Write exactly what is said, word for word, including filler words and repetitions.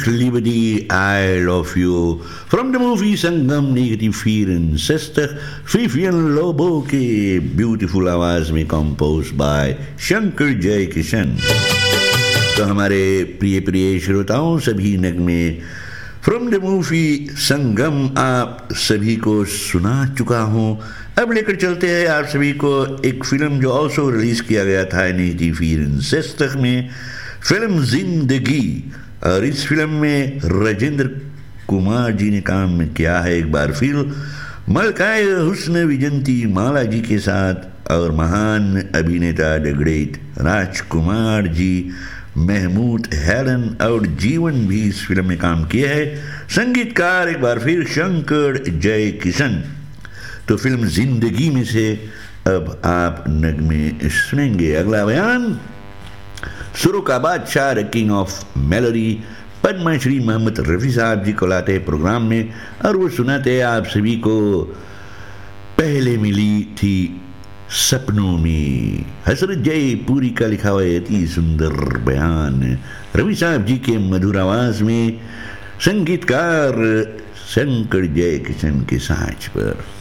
Liebedi, I love you. From the movie Sangam negatieve vierenzestig, Vivian Lobo के beautiful आवाज में composed by Shankar जय किशन। तो हमारे प्रिय प्रिय श्रोताओं सभी नगमे फ्रॉम द मूवी संगम आप सभी को सुना चुका हूँ। अब लेकर चलते हैं आप सभी को एक फिल्म जो ऑल्सो रिलीज किया गया था नाइनटीन चौरानवे में, फिल्म जिंदगी। और इस फिल्म में राजेंद्र कुमार जी ने काम किया है एक बार फिर मलकाए हुस्न विजंती माला जी के साथ, और महान अभिनेता the great Rajkumar ji, Mahmood Helen और जीवन भी इस फिल्म में काम किया है। संगीतकार एक बार फिर शंकर जय किशन। तो फिल्म जिंदगी में से अब आप नगमे सुनेंगे। अगला बयान सुरों का बादशाह, the king of melody, Padmashri Mohammad Rafi साहब जी को लाते हैं प्रोग्राम में, और वो सुनाते हैं आप सभी को पहले मिली थी सपनों में। हसरत जय पूरी का लिखा हुआ अति सुंदर बयान रफ़ी साहब जी के मधुर आवाज में, संगीतकार शंकर जय किशन के साज पर।